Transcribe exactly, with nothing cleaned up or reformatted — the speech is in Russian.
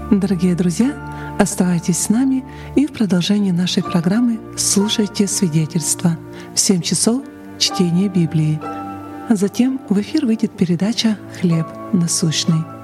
Дорогие друзья, оставайтесь с нами и в продолжении нашей программы слушайте свидетельства. В семь часов чтение Библии. Затем в эфир выйдет передача «Хлеб насущный».